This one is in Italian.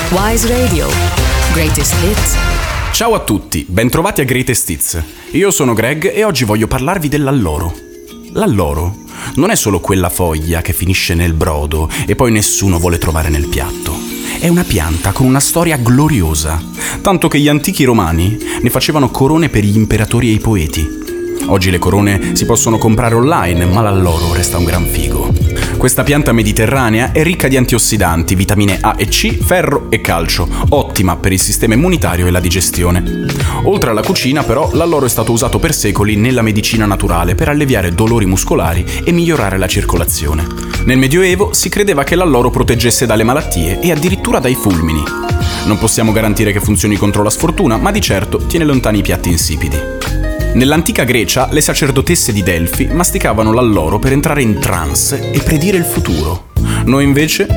Wise Radio. Greatest Hits. Ciao a tutti, bentrovati a Greatest Hits. Io sono Greg e oggi voglio parlarvi dell'alloro. L'alloro non è solo quella foglia che finisce nel brodo e poi nessuno vuole trovare nel piatto. È una pianta con una storia gloriosa, tanto che gli antichi romani ne facevano corone per gli imperatori e i poeti. Oggi le corone si possono comprare online, ma l'alloro resta un gran figo. Questa pianta mediterranea è ricca di antiossidanti, vitamine A e C, ferro e calcio, ottima per il sistema immunitario e la digestione. Oltre alla cucina, però, l'alloro è stato usato per secoli nella medicina naturale per alleviare dolori muscolari e migliorare la circolazione. Nel Medioevo si credeva che l'alloro proteggesse dalle malattie e addirittura dai fulmini. Non possiamo garantire che funzioni contro la sfortuna, ma di certo tiene lontani i piatti insipidi. Nell'antica Grecia, le sacerdotesse di Delfi masticavano l'alloro per entrare in trance e predire il futuro. Noi invece